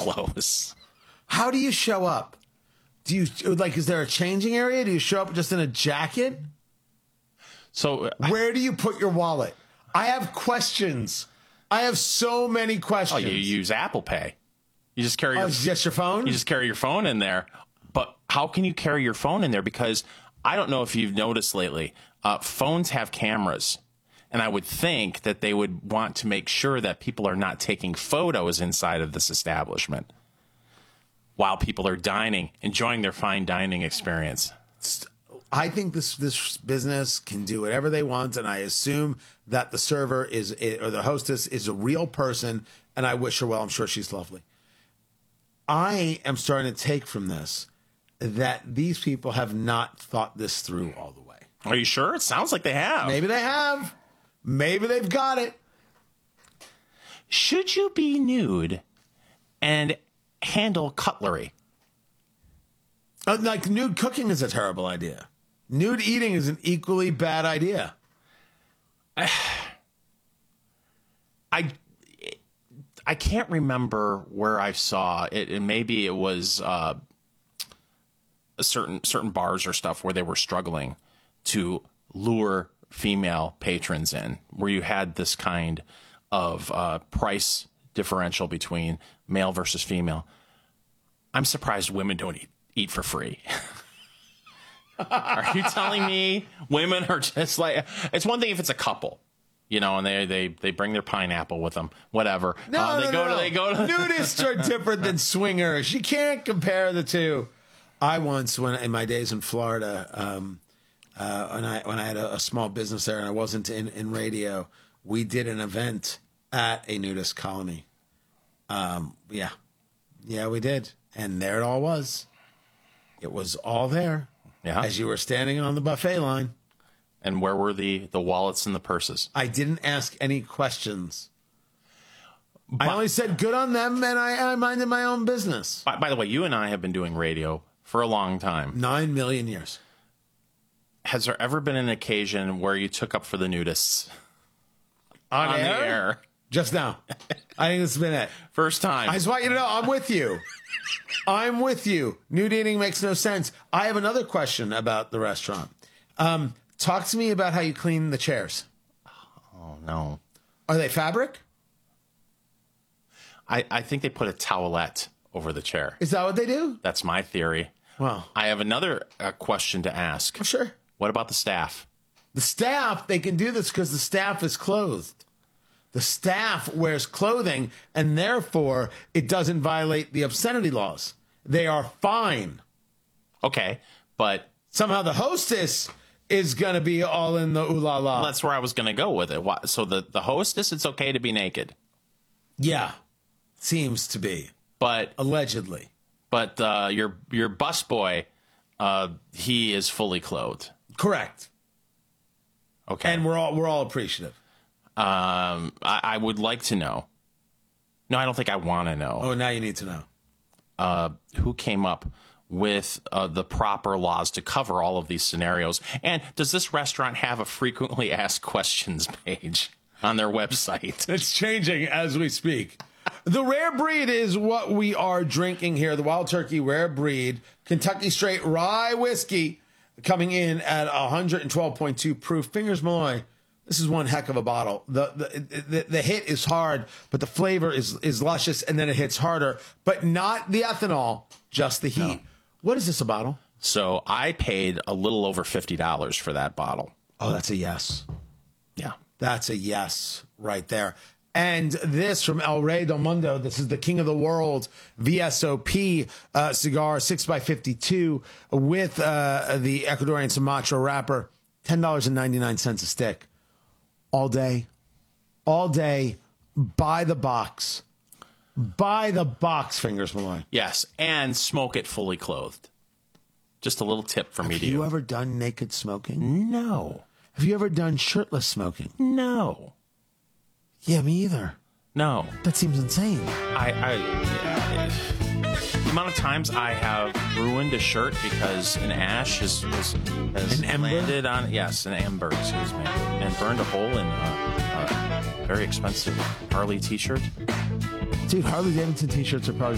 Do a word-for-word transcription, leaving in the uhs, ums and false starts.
clothes. How do you show up? Do you like? Is there a changing area? Do you show up just in a jacket? So where do you put your wallet? I have questions. I have so many questions. Oh, you use Apple Pay. You just carry oh, your just your phone. You just carry your phone in there. But how can you carry your phone in there? Because I don't know if you've noticed lately, uh, phones have cameras. And I would think that they would want to make sure that people are not taking photos inside of this establishment while people are dining, enjoying their fine dining experience. I think this this business can do whatever they want, and I assume that the server is or the hostess is a real person, and I wish her well. I'm sure she's lovely. I am starting to take from this that these people have not thought this through all the way. Are you sure? It sounds like they have. Maybe they have. Maybe they've got it. Should you be nude and handle cutlery? Uh, like nude cooking is a terrible idea. Nude eating is an equally bad idea. I I, I can't remember where I saw it, and maybe it was uh, a certain certain bars or stuff where they were struggling to lure female patrons in, where you had this kind of uh, price differential between male versus female. I'm surprised women don't eat, eat for free. Are you telling me women are just like, it's one thing if it's a couple, you know, and they they, they bring their pineapple with them, whatever. No, uh, they no, go no, to no. they go to Nudists are different than swingers. You can't compare the two. I once, when in my days in Florida, um, uh, when I when I had a, a small business there and I wasn't in, in radio, we did an event at a nudist colony. Um, yeah, yeah, we did, and there it all was. It was all there. Yeah. As you were standing on the buffet line. And where were the, the wallets and the purses? I didn't ask any questions. But, I only said good on them, and I, I minded my own business. By, by the way, you and I have been doing radio for a long time. Nine million years. Has there ever been an occasion where you took up for the nudists? On, on air? the air? Just now. I think this has been it. First time. I just want you to know, I'm with you. I'm with you. Nude eating makes no sense. I have another question about the restaurant. Um, talk to me about how you clean the chairs. Oh, no. Are they fabric? I, I think they put a towelette over the chair. Is that what they do? That's my theory. Wow. I have another uh, question to ask. Oh, sure. What about the staff? The staff, they can do this because the staff is clothed. The staff wears clothing, and therefore it doesn't violate the obscenity laws. They are fine. Okay, but somehow the hostess is going to be all in the ooh la la. Well, that's where I was going to go with it. Why, so the, the hostess, it's okay to be naked. Yeah, seems to be. But allegedly. But uh, your your busboy, uh, he is fully clothed. Correct. Okay, and we're all we're all appreciative. Um, I, I would like to know. No, I don't think I want to know. Oh, now you need to know. Uh, who came up with uh, the proper laws to cover all of these scenarios? And does this restaurant have a frequently asked questions page on their website? It's changing as we speak. The Rare Breed is what we are drinking here. The Wild Turkey Rare Breed, Kentucky Straight Rye Whiskey, coming in at one twelve point two proof. Fingers Malloy. This is one heck of a bottle. The, the the the hit is hard, but the flavor is is luscious, and then it hits harder. But not the ethanol, just the heat. No. What is this, a bottle? So I paid a little over fifty dollars for that bottle. Oh, that's a yes. Yeah. That's a yes right there. And this from El Rey del Mundo. This is the King of the World V S O P uh, cigar, six by fifty-two, with uh, the Ecuadorian Sumatra wrapper, ten dollars and ninety-nine cents a stick. All day, all day, buy the box. Buy the box, Fingers Malloy. Yes, and smoke it fully clothed. Just a little tip from me to you. Have you ever done naked smoking? No. Have you ever done shirtless smoking? No. Yeah, me either. No. That seems insane. I, I yeah, the amount of times I have ruined a shirt because an ash has, has, has an landed on, yes, an ember, excuse me, and burned a hole in a, a very expensive Harley t-shirt. Dude, Harley Davidson t-shirts are probably